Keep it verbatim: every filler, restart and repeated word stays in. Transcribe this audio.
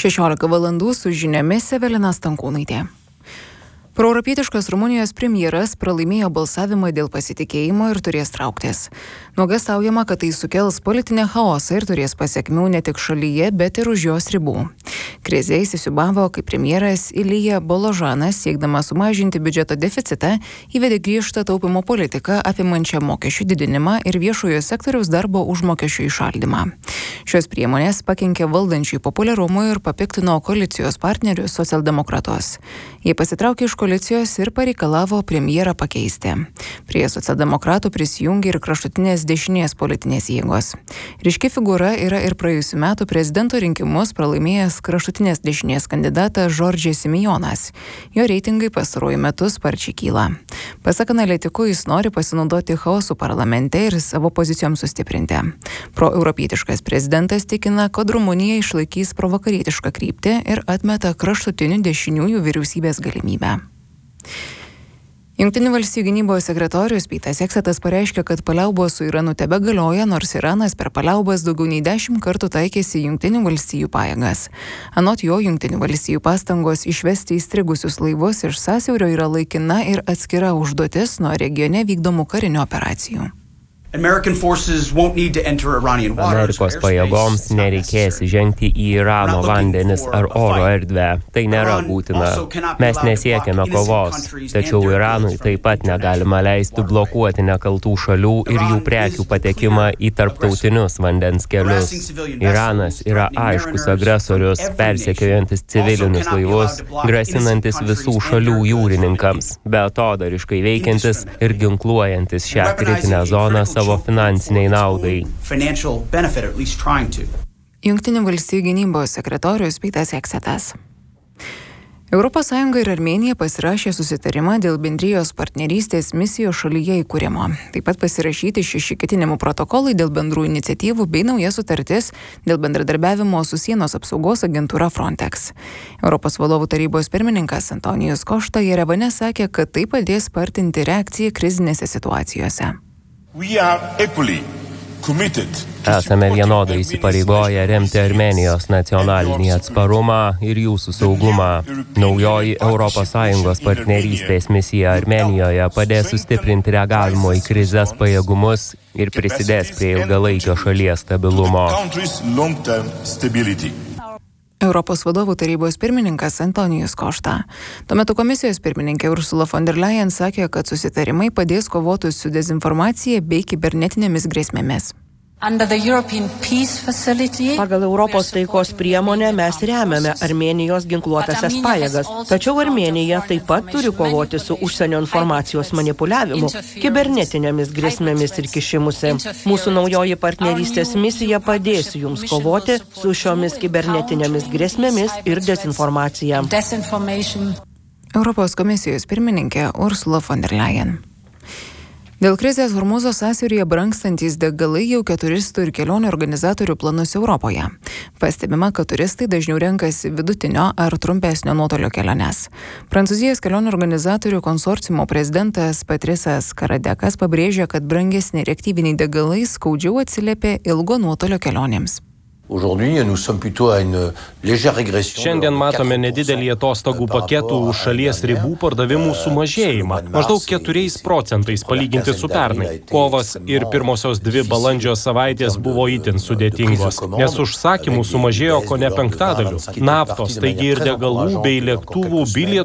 šešiolika valandų su žiniomis Evelina Stankūnaitė. Proeuropietiškas Rumunijos premjeras pralaimėjo balsavimą dėl pasitikėjimo ir turės trauktis. Nuogąstaujama, kad tai sukels politinį chaosą ir turės pasekmių ne tik šalyje, bet ir už jos ribų. Krizė įsisiūbavo, kai premjeras Ilija Boložanas, siekdamas sumažinti biudžeto deficitą, įvedė griežtą taupimo politiką apimančią mokesčių didinimą ir viešojo sektoriaus darbo užmokesčių įšaldymą. Šios priemonės pakenkė valdančiųjų populiarumui ir papiktino koalicijos partnerius socialdemokratus. Jie pasitraukė iš koalicijos ir pareikalavo premjerą pakeisti. Prie socialdemokratų prisijungė ir kraštutinės dešinės politinės jėgos. Ryški figūra yra ir praėjusių metų prezidento rinkimus pralaimėjęs kraštutinės dešinės kandidatas Žordžis Simijonas. Jo reitingai pastaruoju metu sparčiai kyla. Pasak analitikų, jis nori pasinaudoti chaosu parlamente ir savo pozicijoms sustiprinti. Proeuropietiškas prezidentas tikina, kad Rumunija išlaikys provakarietišką kryptį ir atmeta kraštutinių dešiniųjų vyriausybės galimybę. Jungtinių valstijų gynybos sekretorius Petas Hegsetas pareiškė, kad paliaubos su Iranu tebegalioja, nors Iranas per paliaubas daugiau nei dešimt kartų taikėsi Jungtinių valstijų pajėgas. Anot jo, Jungtinių valstijų pastangos išvesti įstrigusius laivus iš sąsiaurio yra laikina ir atskira užduotis nuo regione vykdomų karinių operacijų. Amerikos pajėgoms nereikės žengti į Irano vandenis ar oro erdvę. Tai nėra būtina. Mes nesiekiame kovos, tačiau Iranui taip pat negalima leisti blokuoti nekaltų šalių ir jų prekių patekimą į tarptautinius vandens kelius. Iranas yra aiškus agresorius, persekiojantis civilinius laivus, grasinantis visų šalių jūrininkams, beatodariškai veikiantis ir ginkluojantis šią kritinę zoną savo finansiniai naudai. Jungtinių valstijų gynybos sekretorius Petas Hegsetas. Europos Sąjunga ir Armėnija pasirašė susitarimą dėl bendrijos partnerystės misijos šalyje įkūrimo. Taip pat pasirašyti šeši ketinimų protokolai dėl bendrų iniciatyvų bei nauja sutartis dėl bendradarbiavimo su sienos apsaugos agentūra Frontex. Europos vadovų tarybos pirmininkas Antonijus Košta Jerevane sakė, kad tai padės spartinti reakciją krizinėse situacijose. Esame vienodai įsipareigoję remti Armėnijos nacionalinį atsparumą ir jūsų saugumą. Naujoji Europos Sąjungos partnerystės misija Armėnijoje padės sustiprinti reagavimo į krizes pajėgumus ir prisidės prie ilgalaikio šalies stabilumo. Europos vadovų tarybos pirmininkas Antonijus Košta. Tuo metu komisijos pirmininkė Ursula von der Leyen sakė, kad susitarimai padės kovoti su dezinformacija bei kibernetinėmis grėsmėmis. Pagal Europos taikos priemonę mes remiame Armėnijos ginkluotasias pajėgas, tačiau Armėnija taip pat turi kovoti su užsienio informacijos manipuliavimu, kibernetinėmis grėsmėmis ir kišimusi. Mūsų naujoji partnerystės misija padės jums kovoti su šiomis kibernetinėmis grėsmėmis ir dezinformacija. Europos komisijos pirmininkė Ursula von der Leyen. Dėl krizės Hormūzo sąsiauryje brangstantys degalai jau turistų ir kelionių organizatorių planus Europoje. Pastebima, kad turistai dažniau renkasi vidutinio ar trumpesnio nuotolio keliones. Prancūzijos kelionių organizatorių konsorciumo prezidentas Patrisas Karadekas pabrėžė, kad brangesni reaktyviniai degalai skaudžiau atsiliepia ilgo nuotolio kelionėms. Šiandien matome nedidelį atostogų paketų už šalies ribų pardavimų sumažėjimą, maždaug keturiais procentais palyginti su pernai. Kovas ir pirmosios dvi balandžio savaitės buvo itin sudėtingos, nes užsakymų sumažėjo kone penktadaliu. Naftos, taigi ir degalų bei lėktuvų bilietų